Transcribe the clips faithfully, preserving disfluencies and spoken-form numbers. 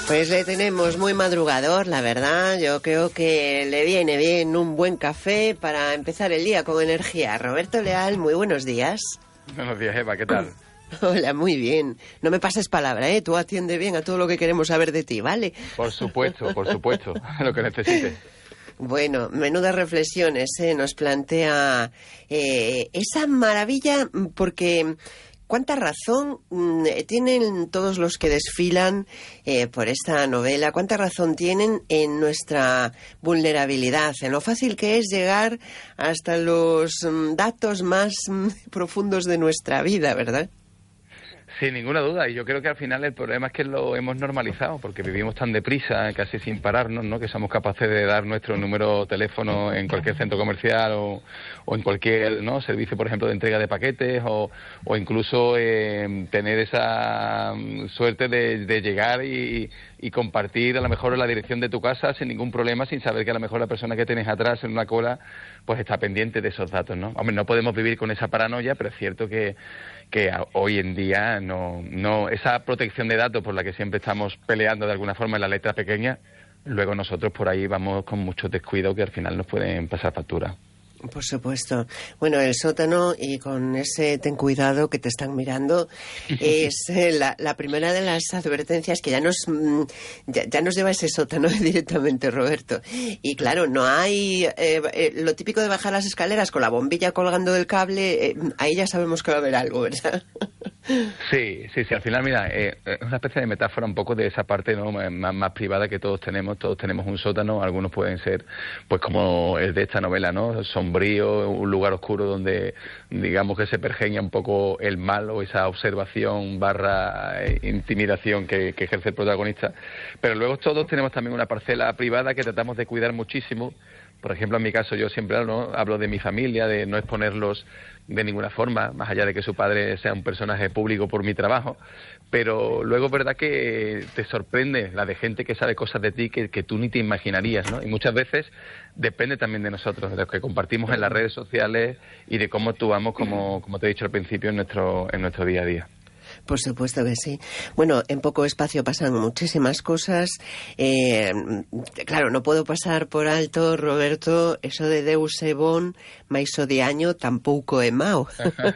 Pues le tenemos muy madrugador, la verdad. Yo creo que le viene bien un buen café para empezar el día con energía. Roberto Leal, muy buenos días. Buenos días, Eva, ¿qué tal? Hola, muy bien. No me pases palabra, ¿eh? Tú atiende bien a todo lo que queremos saber de ti, ¿vale? Por supuesto, por supuesto, lo que necesites. Bueno, menudas reflexiones, ¿eh? Nos plantea eh, esa maravilla, porque... ¿Cuánta razón mmm, tienen todos los que desfilan eh, por esta novela? ¿Cuánta razón tienen en nuestra vulnerabilidad, en lo fácil que es llegar hasta los mmm, datos más mmm, profundos de nuestra vida, ¿verdad? Sin ninguna duda, y yo creo que al final el problema es que lo hemos normalizado, porque vivimos tan deprisa, casi sin pararnos, ¿no? Que somos capaces de dar nuestro número de teléfono en cualquier centro comercial o, o en cualquier, ¿no?, servicio, por ejemplo, de entrega de paquetes, o, o incluso eh, tener esa suerte de, de llegar y, y compartir a lo mejor la dirección de tu casa sin ningún problema, sin saber que a lo mejor la persona que tienes atrás en una cola pues está pendiente de esos datos, ¿no? Hombre, no podemos vivir con esa paranoia, pero es cierto que que hoy en día no, no esa protección de datos por la que siempre estamos peleando de alguna forma en la letra pequeña, luego nosotros por ahí vamos con mucho descuido que al final nos pueden pasar factura. Por supuesto. Bueno, el sótano, y con ese ten cuidado que te están mirando, es eh, la, la primera de las advertencias que ya nos ya, ya nos lleva a ese sótano directamente, Roberto. Y claro, no hay eh, eh, lo típico de bajar las escaleras con la bombilla colgando del cable, eh, ahí ya sabemos que va a haber algo, ¿verdad? Sí, sí, sí. Al final, mira, eh, es una especie de metáfora un poco de esa parte, ¿no?, más, más privada que todos tenemos. Todos tenemos un sótano. Algunos pueden ser, pues, como el de esta novela, ¿no?, sombrío, un lugar oscuro donde, digamos, que se pergeña un poco el mal o esa observación barra eh, intimidación que, que ejerce el protagonista. Pero luego todos tenemos también una parcela privada que tratamos de cuidar muchísimo. Por ejemplo, en mi caso, yo siempre hablo, ¿no? hablo de mi familia, de no exponerlos de ninguna forma, más allá de que su padre sea un personaje público por mi trabajo, pero luego es verdad que te sorprende la de gente que sabe cosas de ti que, que tú ni te imaginarías, ¿no? Y muchas veces depende también de nosotros, de lo que compartimos en las redes sociales y de cómo actuamos, como, como te he dicho al principio, en nuestro, en nuestro día a día. Por supuesto que sí. Bueno, en poco espacio pasan muchísimas cosas. Eh, claro, no puedo pasar por alto, Roberto, eso de Deus e bon, mais o diaño tampouco é mau.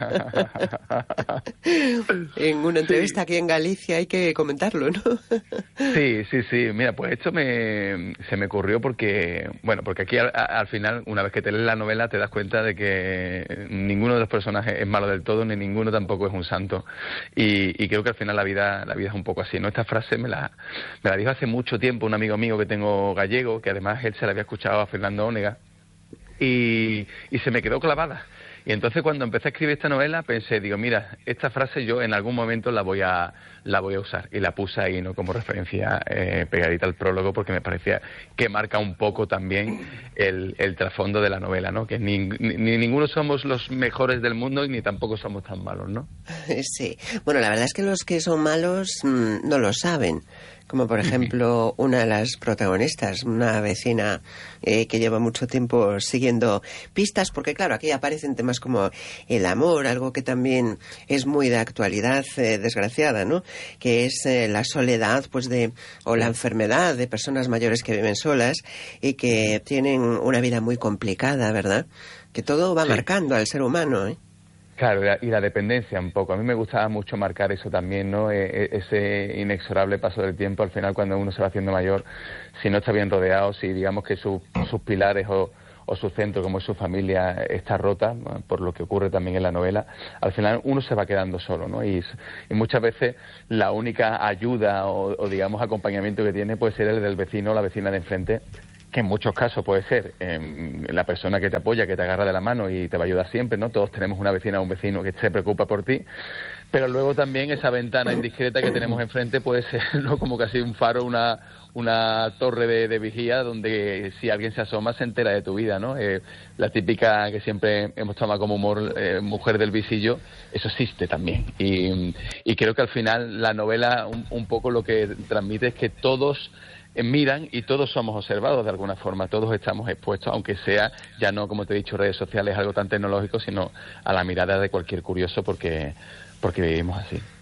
En una entrevista sí. Aquí en Galicia hay que comentarlo, ¿no? Sí, sí, sí. Mira, pues esto me, se me ocurrió porque, bueno, porque aquí al, al final, una vez que te lees la novela, te das cuenta de que ninguno de los personajes es malo del todo, ni ninguno tampoco es un santo. Y Y, y creo que al final la vida la vida es un poco así, ¿no? Esta frase me la, me la dijo hace mucho tiempo un amigo mío que tengo gallego, que además él se la había escuchado a Fernando Onega, y, y se me quedó clavada. Y entonces cuando empecé a escribir esta novela pensé, digo, mira, esta frase yo en algún momento la voy a la voy a usar. Y la puse ahí, ¿no?, como referencia eh, pegadita al prólogo, porque me parecía que marca un poco también el, el trasfondo de la novela, ¿no? Que ni, ni, ni ninguno somos los mejores del mundo y ni tampoco somos tan malos, ¿no? Sí. Bueno, la verdad es que los que son malos mmm, no lo saben. Como por ejemplo una de las protagonistas, una vecina eh, que lleva mucho tiempo siguiendo pistas, porque claro, aquí aparecen temas como el amor, algo que también es muy de actualidad eh, desgraciada, ¿no? Que es eh, la soledad, pues de o la enfermedad de personas mayores que viven solas y que tienen una vida muy complicada, ¿verdad? Que todo va sí. marcando al ser humano, ¿eh? Claro, y la dependencia un poco. A mí me gustaba mucho marcar eso también, ¿no? E- ese inexorable paso del tiempo. Al final, cuando uno se va haciendo mayor, si no está bien rodeado, si digamos que su, sus pilares o, o su centro, como es su familia, está rota, ¿no?, por lo que ocurre también en la novela, al final uno se va quedando solo, ¿no? Y, y muchas veces la única ayuda o, o, digamos, acompañamiento que tiene puede ser el del vecino o la vecina de enfrente, que en muchos casos puede ser eh, la persona que te apoya, que te agarra de la mano y te va a ayudar siempre, ¿no? Todos tenemos una vecina o un vecino que se preocupa por ti, pero luego también esa ventana indiscreta que tenemos enfrente puede ser, ¿no?, como casi un faro, una una torre de, de vigía donde si alguien se asoma se entera de tu vida, ¿no? Eh, la típica que siempre hemos tomado como humor, eh, mujer del visillo, eso existe también. Y, y creo que al final la novela un, un poco lo que transmite es que todos miran y todos somos observados de alguna forma, todos estamos expuestos, aunque sea ya no, como te he dicho, redes sociales, algo tan tecnológico, sino a la mirada de cualquier curioso, porque porque vivimos así.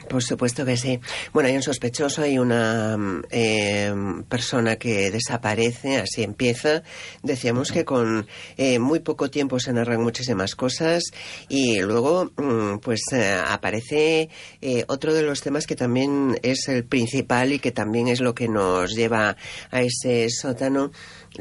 Por supuesto que sí. Bueno, hay un sospechoso, hay una eh, persona que desaparece, así empieza. Decíamos que con eh, muy poco tiempo se narran muchísimas cosas y luego pues eh, aparece eh, otro de los temas que también es el principal y que también es lo que nos lleva a ese sótano.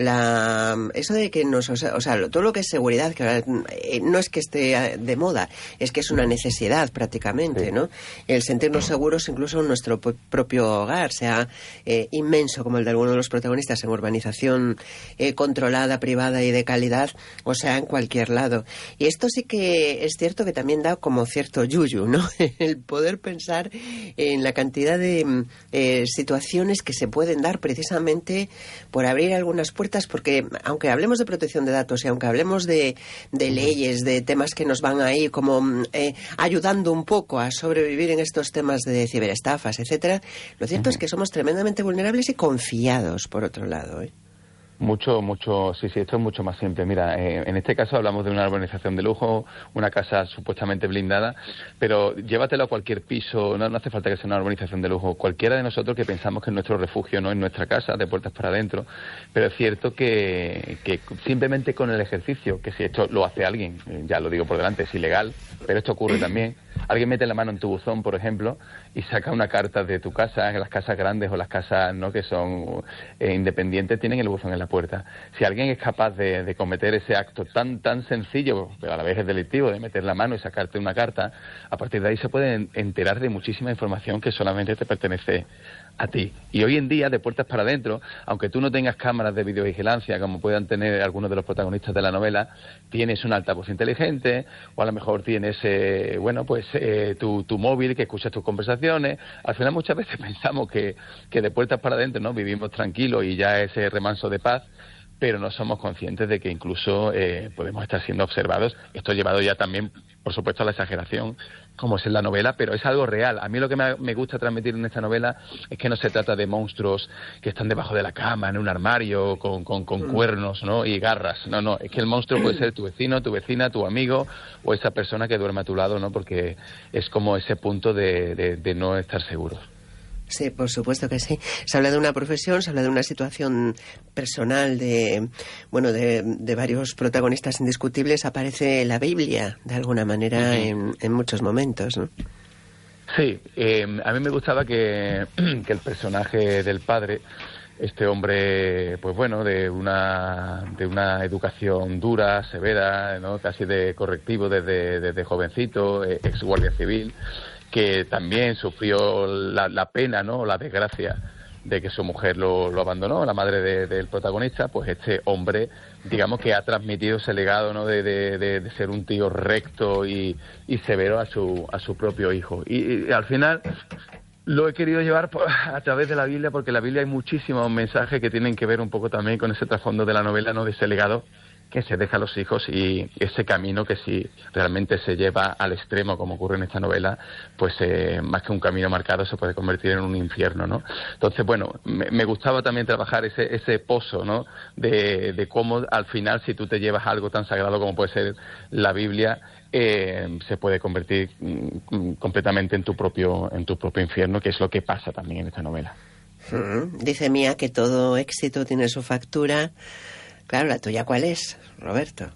La, eso de que nos, o sea, o sea, todo lo que es seguridad, que ahora, eh, no es que esté de moda, es que es una necesidad prácticamente, sí. ¿no? El sentirnos seguros incluso en nuestro p- propio hogar, sea eh, inmenso como el de alguno de los protagonistas en urbanización eh, controlada, privada y de calidad, o sea, en cualquier lado. Y esto sí que es cierto que también da como cierto yuyu, ¿no? El poder pensar en la cantidad de eh, situaciones que se pueden dar precisamente por abrir algunas puertas, porque aunque hablemos de protección de datos y aunque hablemos de, de leyes, de temas que nos van ahí como eh, ayudando un poco a sobrevivir en estos temas de ciberestafas, etcétera, lo cierto uh-huh. es que somos tremendamente vulnerables y confiados, por otro lado, ¿eh? Mucho, mucho, sí, sí, esto es mucho más simple. Mira, eh, en este caso hablamos de una urbanización de lujo, una casa supuestamente blindada, pero llévatelo a cualquier piso, no, no hace falta que sea una urbanización de lujo, cualquiera de nosotros que pensamos que es nuestro refugio, no es nuestra casa, de puertas para adentro, pero es cierto que, que simplemente con el ejercicio, que si esto lo hace alguien, ya lo digo por delante, es ilegal, pero esto ocurre también. Alguien mete la mano en tu buzón, por ejemplo, y saca una carta de tu casa. Las casas grandes o las casas no que son eh, independientes tienen el buzón en la puerta. Si alguien es capaz de, de cometer ese acto tan tan sencillo, pero a la vez es delictivo, de meter la mano y sacarte una carta, a partir de ahí se pueden enterar de muchísima información que solamente te pertenece a ti. Y hoy en día, de puertas para adentro, aunque tú no tengas cámaras de videovigilancia como puedan tener algunos de los protagonistas de la novela, tienes un altavoz inteligente o a lo mejor tienes, eh, bueno, pues eh, tu, tu móvil que escucha tus conversaciones. Al final muchas veces pensamos que, que de puertas para adentro, ¿no?, vivimos tranquilos y ya ese remanso de paz, pero no somos conscientes de que incluso eh, podemos estar siendo observados. Esto llevado ya también, por supuesto, a la exageración, como es en la novela, pero es algo real. A mí lo que me, me gusta transmitir en esta novela es que no se trata de monstruos que están debajo de la cama, en un armario, con, con, con mm. cuernos, ¿no?, y garras. No, no, es que el monstruo puede ser tu vecino, tu vecina, tu amigo o esa persona que duerme a tu lado, ¿no?, porque es como ese punto de, de, de no estar seguros. Sí, por supuesto que sí. Se habla de una profesión, se habla de una situación personal de, bueno, de, de varios protagonistas indiscutibles. Aparece la Biblia, de alguna manera, uh-huh. en, en muchos momentos, ¿no? Sí, eh, a mí me gustaba que, que el personaje del padre, este hombre, pues bueno, de una de una educación dura, severa, ¿no?, casi de correctivo desde, desde jovencito, eh, ex guardia civil, que también sufrió la, la pena, ¿no?, la desgracia de que su mujer lo, lo abandonó, la madre de, del protagonista. Pues este hombre, digamos que ha transmitido ese legado, ¿no?, de, de, de, de ser un tío recto y, y severo a su a su propio hijo. Y, y al final lo he querido llevar por, a través de la Biblia, porque en la Biblia hay muchísimos mensajes que tienen que ver un poco también con ese trasfondo de la novela, ¿no?, de ese legado que se deja a los hijos y ese camino que si realmente se lleva al extremo, como ocurre en esta novela, pues eh, más que un camino marcado se puede convertir en un infierno, ¿no? Entonces, bueno, me, me gustaba también trabajar ese ese pozo, ¿no?, de, de cómo al final, si tú te llevas algo tan sagrado como puede ser la Biblia, eh, se puede convertir mm, completamente en tu propio en tu propio infierno, que es lo que pasa también en esta novela. Mm, dice Mía que todo éxito tiene su factura. Claro, ¿la tuya cuál es, Roberto?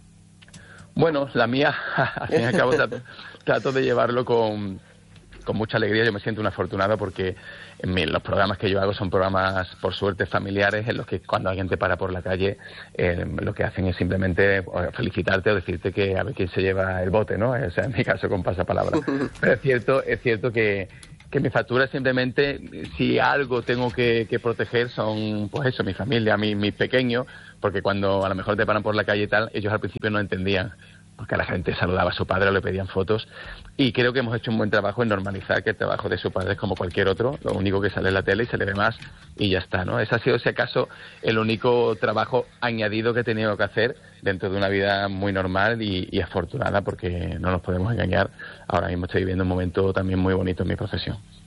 Bueno, la mía, al fin y al cabo, trato, trato de llevarlo con, con mucha alegría. Yo me siento un afortunado porque en mi, los programas que yo hago son programas, por suerte, familiares, en los que cuando alguien te para por la calle, eh, lo que hacen es simplemente felicitarte o decirte que a ver quién se lleva el bote, ¿no? O sea, en mi caso, con pasapalabra. Pero es cierto, es cierto que... que mi factura simplemente, si algo tengo que, que proteger, son, pues eso, mi familia, mi, mis pequeños, porque cuando a lo mejor te paran por la calle y tal, ellos al principio no entendían, porque la gente saludaba a su padre o le pedían fotos, y creo que hemos hecho un buen trabajo en normalizar que el trabajo de su padre es como cualquier otro, lo único que sale en la tele y se le ve más y ya está, ¿no? Ese ha sido, si acaso, el único trabajo añadido que he tenido que hacer dentro de una vida muy normal y, y afortunada, porque no nos podemos engañar, ahora mismo estoy viviendo un momento también muy bonito en mi profesión.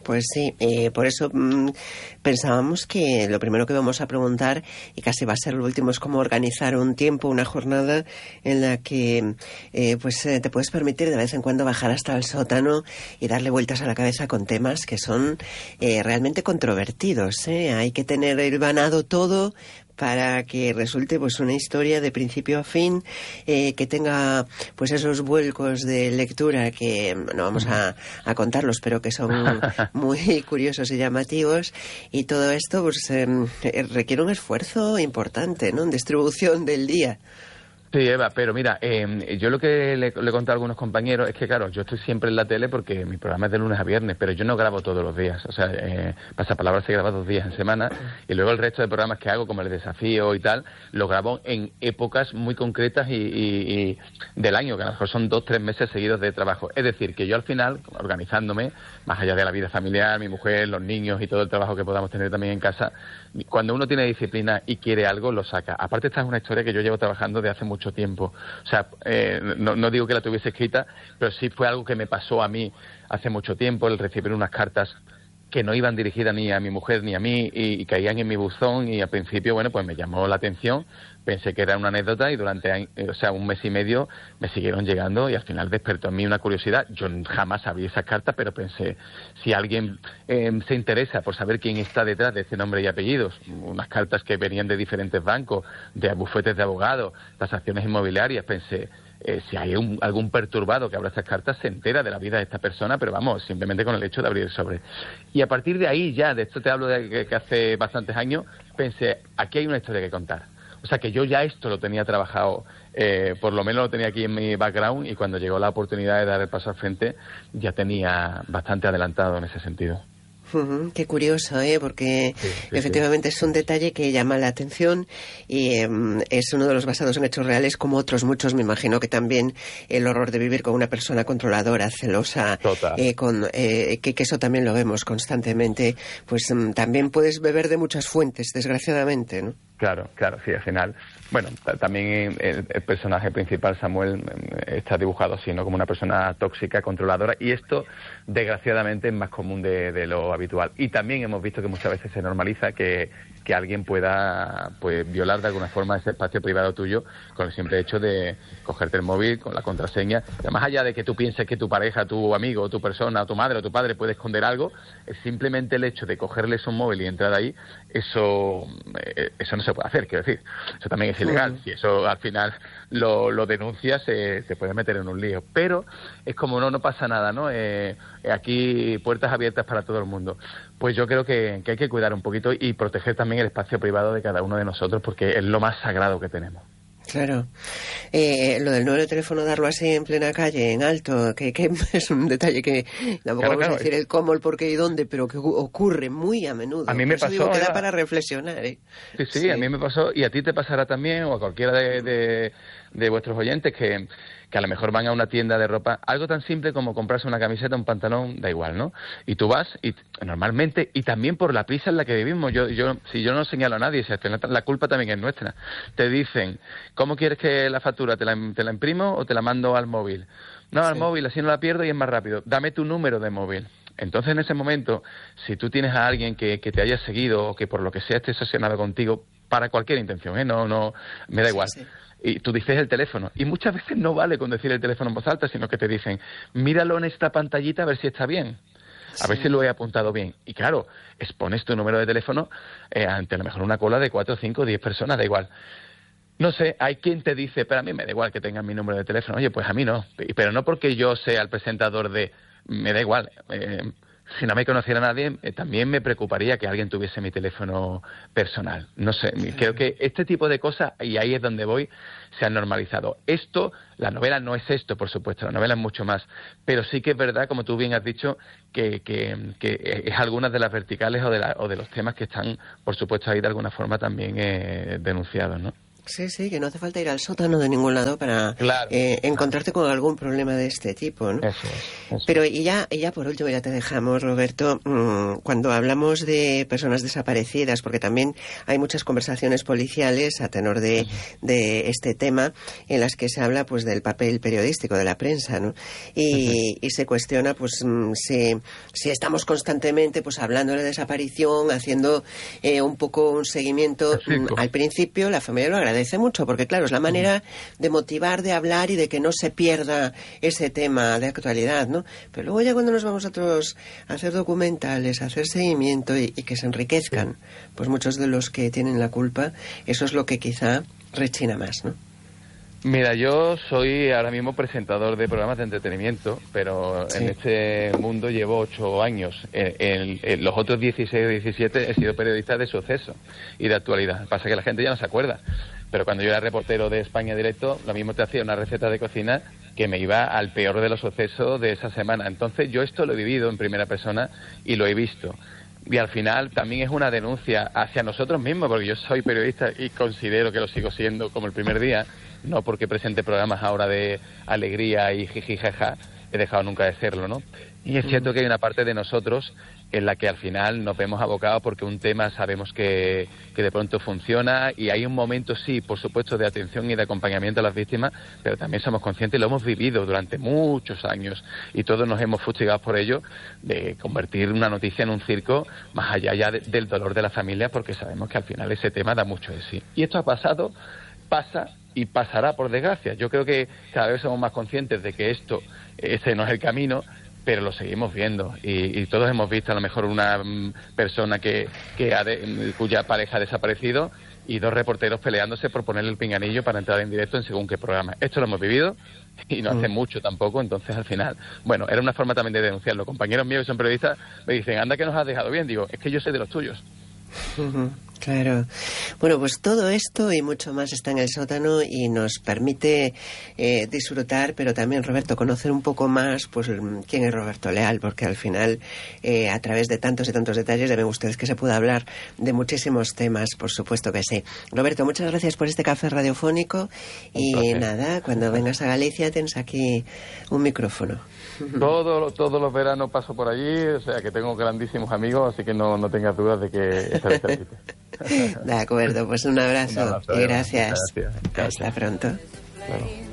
Pues sí, eh, por eso mmm, pensábamos que lo primero que vamos a preguntar, y casi va a ser lo último, es cómo organizar un tiempo, una jornada en la que eh, pues eh, te puedes permitir de vez en cuando bajar hasta el sótano y darle vueltas a la cabeza con temas que son eh, realmente controvertidos, ¿eh? Hay que tener hilvanado todo para que resulte pues una historia de principio a fin, eh, que tenga pues esos vuelcos de lectura que no vamos a, a contarlos, pero que son muy curiosos y llamativos, y todo esto pues eh, requiere un esfuerzo importante, ¿no?, en distribución del día. Sí, Eva, pero mira, eh, yo lo que le, le he contado a algunos compañeros es que, claro, yo estoy siempre en la tele porque mi programa es de lunes a viernes, pero yo no grabo todos los días. O sea, eh, Pasapalabra se graba dos días en semana, y luego el resto de programas que hago, como el desafío y tal, los grabo en épocas muy concretas y, y, y del año, que a lo mejor son dos, tres meses seguidos de trabajo. Es decir, que yo al final, organizándome, más allá de la vida familiar, mi mujer, los niños y todo el trabajo que podamos tener también en casa, cuando uno tiene disciplina y quiere algo, lo saca. Aparte, esta es una historia que yo llevo trabajando de hace mucho tiempo. O sea, eh, no, no digo que la tuviese escrita, pero sí fue algo que me pasó a mí hace mucho tiempo, el recibir unas cartas que no iban dirigidas ni a mi mujer ni a mí, y, y caían en mi buzón, y al principio, bueno, pues me llamó la atención, pensé que era una anécdota, y durante, eh, o sea, un mes y medio me siguieron llegando, y al final despertó en mí una curiosidad. Yo jamás abrí esas cartas, pero pensé, si alguien eh, se interesa por saber quién está detrás de ese nombre y apellidos, unas cartas que venían de diferentes bancos, de bufetes de abogados, transacciones inmobiliarias, pensé, Eh, si hay un, algún perturbado que abra estas cartas, se entera de la vida de esta persona, pero vamos, simplemente con el hecho de abrir el sobre. Y a partir de ahí, ya, de esto te hablo de que, que hace bastantes años, pensé, aquí hay una historia que contar. O sea, que yo ya esto lo tenía trabajado, eh, por lo menos lo tenía aquí en mi background, y cuando llegó la oportunidad de dar el paso al frente, ya tenía bastante adelantado en ese sentido. Uh-huh, qué curioso, ¿eh? Porque sí, sí, efectivamente sí. es un detalle que llama la atención, y eh, es uno de los basados en hechos reales, como otros muchos. Me imagino que también el horror de vivir con una persona controladora, celosa, eh, con, eh, que, que eso también lo vemos constantemente, pues um, también puedes beber de muchas fuentes, desgraciadamente, ¿no? Claro, claro, sí, al final. Bueno, también el, el personaje principal, Samuel, está dibujado así, ¿no?, como una persona tóxica, controladora, y esto, desgraciadamente, es más común de, de lo habitual. Y también hemos visto que muchas veces se normaliza que, que alguien pueda, pues, violar de alguna forma ese espacio privado tuyo con el simple hecho de cogerte el móvil con la contraseña. Y más allá de que tú pienses que tu pareja, tu amigo, tu persona, tu madre o tu padre puede esconder algo, es simplemente el hecho de cogerles un móvil y entrar ahí, eso, eso no se puede hacer, quiero decir. Eso también es ilegal. Si eso al final lo, lo denuncias, eh, te puedes meter en un lío. Pero es como no, no pasa nada, ¿no? Eh, aquí puertas abiertas para todo el mundo. Pues yo creo que, que hay que cuidar un poquito y proteger también el espacio privado de cada uno de nosotros, porque es lo más sagrado que tenemos. Claro. Eh, lo del número de teléfono, darlo así en plena calle, en alto, que, que es un detalle que tampoco claro, vamos claro. a decir el cómo, el por qué y dónde, pero que ocurre muy a menudo. A mí me Por eso pasó. Digo, queda era... para reflexionar, ¿eh? Sí, sí, sí, a mí me pasó, y a ti te pasará también, o a cualquiera de, de, de vuestros oyentes que, que a lo mejor van a una tienda de ropa, algo tan simple como comprarse una camiseta, un pantalón, da igual, ¿no? Y tú vas, y normalmente, y también por la prisa en la que vivimos, yo, yo si yo no señalo a nadie, si la culpa también es nuestra, te dicen, ¿cómo quieres que la factura? ¿Te la, te la imprimo o te la mando al móvil? No, al sí. móvil, así no la pierdo y es más rápido. Dame tu número de móvil. Entonces, en ese momento, si tú tienes a alguien que, que te haya seguido o que por lo que sea esté obsesionado contigo, para cualquier intención, ¿eh? No, no, me da igual. Sí, sí. Y tú dices el teléfono. Y muchas veces no vale con decir el teléfono en voz alta, sino que te dicen, míralo en esta pantallita a ver si está bien. A sí. ver si lo he apuntado bien. Y claro, expones tu número de teléfono eh, ante a lo mejor una cola de cuatro, cinco, diez personas, da igual. No sé, hay quien te dice, pero a mí me da igual que tengan mi número de teléfono. Oye, pues a mí no. Pero no porque yo sea el presentador de... Me da igual. Eh, si no me conociera nadie, eh, también me preocuparía que alguien tuviese mi teléfono personal. No sé, creo que este tipo de cosas, y ahí es donde voy, se han normalizado. Esto, la novela no es esto, por supuesto, la novela es mucho más. Pero sí que es verdad, como tú bien has dicho, que, que, que es algunas de las verticales o de, la, o de los temas que están, por supuesto, ahí de alguna forma también eh, denunciados, ¿no? Sí, sí, que no hace falta ir al sótano de ningún lado para claro, eh, encontrarte claro. con algún problema de este tipo, ¿no? Eso es, eso Pero y ya, y ya por último, ya te dejamos, Roberto, mmm, cuando hablamos de personas desaparecidas, porque también hay muchas conversaciones policiales a tenor de, de este tema, en las que se habla pues del papel periodístico de la prensa, ¿no? Y, y se cuestiona pues mmm, si, si estamos constantemente pues hablando de la desaparición, haciendo eh, un poco un seguimiento. Mmm, al principio la familia lo agradece agradece mucho, porque claro, es la manera de motivar, de hablar y de que no se pierda ese tema de actualidad, ¿no? Pero luego ya cuando nos vamos a otros a hacer documentales, a hacer seguimiento y, y que se enriquezcan, pues muchos de los que tienen la culpa, eso es lo que quizá rechina más, ¿no? Mira, yo soy ahora mismo presentador de programas de entretenimiento, pero sí. en este mundo llevo ocho años. En, en, en los otros dieciséis o diecisiete he sido periodista de suceso y de actualidad. Pasa que la gente ya no se acuerda. Pero cuando yo era reportero de España Directo, lo mismo te hacía una receta de cocina que me iba al peor de los sucesos de esa semana. Entonces yo esto lo he vivido en primera persona y lo he visto. Y al final también es una denuncia hacia nosotros mismos, porque yo soy periodista y considero que lo sigo siendo como el primer día, no porque presente programas ahora de alegría y jiji jaja, he dejado nunca de serlo, ¿no? Y es cierto que hay una parte de nosotros en la que al final nos vemos abocados porque un tema sabemos que, que de pronto funciona y hay un momento, sí, por supuesto, de atención y de acompañamiento a las víctimas, pero también somos conscientes, y lo hemos vivido durante muchos años y todos nos hemos fustigado por ello, de convertir una noticia en un circo más allá ya de, del dolor de la familia, porque sabemos que al final ese tema da mucho de sí. Y esto ha pasado, pasa y pasará, por desgracia. Yo creo que cada vez somos más conscientes de que esto, ese no es el camino, pero lo seguimos viendo y, y todos hemos visto a lo mejor una um, persona que, que ha de, cuya pareja ha desaparecido y dos reporteros peleándose por ponerle el pinganillo para entrar en directo en según qué programa. Esto lo hemos vivido y no hace mm. mucho tampoco, entonces al final, bueno, era una forma también de denunciarlo. Compañeros míos que son periodistas me dicen, anda que nos has dejado bien. Digo, es que yo soy de los tuyos. Uh-huh. Claro. Bueno, pues todo esto y mucho más está en el sótano y nos permite eh, disfrutar, pero también, Roberto, conocer un poco más pues quién es Roberto Leal, porque al final, eh, a través de tantos y tantos detalles, ya ven ustedes que se puede hablar de muchísimos temas, por supuesto que sí. Roberto, muchas gracias por este café radiofónico y okay. nada, cuando vengas a Galicia tienes aquí un micrófono. Todo, todos los veranos paso por allí, o sea que tengo grandísimos amigos, así que no, no tengas dudas de que esta vez te repite. De acuerdo, pues un abrazo, un abrazo y gracias. gracias. Hasta pronto. Claro.